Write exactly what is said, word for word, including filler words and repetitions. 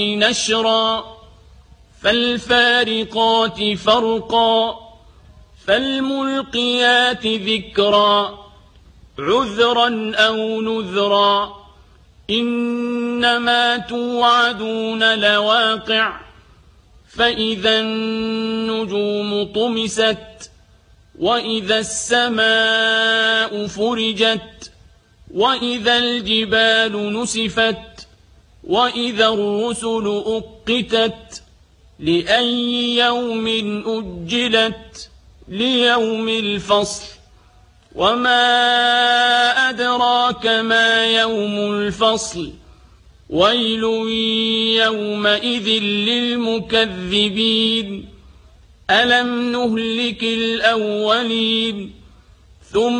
نشرا فالفارقات فرقا فالملقيات ذكرا عذرا أو نذرا إنما توعدون لواقع فإذا النجوم طمست وإذا السماء فرجت وإذا الجبال نسفت وإذا الرسل أقتت لأي يوم أجلت ليوم الفصل وما أدراك ما يوم الفصل ويل يومئذ للمكذبين ألم نهلك الأولين ثم